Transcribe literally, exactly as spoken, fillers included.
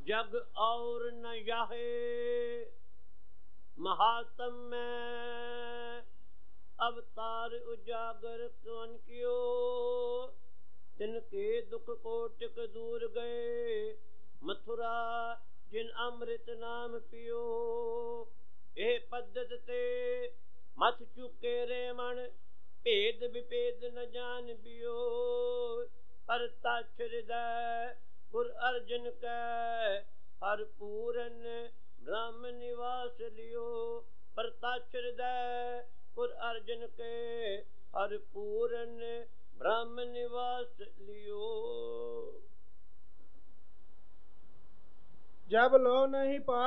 जग और न याहे महात्म में अवतार उजागर कौन कियो तिनके दुख कोटिक दूर गए मथुरा जिन अमृत नाम पियो ए पद्धत ते मथ चुके रे मन भेद विभेद न जान बियो पर तछ हृदय गुर अर्जन कै हर पूरन ब्रह्म निवास लियो पर तछ हृदय गुर अर्जन के हर पूरन ब्रह्म निवास लियो। जब लो नहीं पा